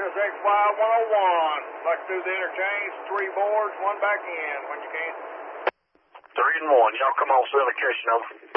Here's X5101. Back through the interchange, 3 boards, 1 back in when you can. 3 and 1. Y'all come on, Silication, over.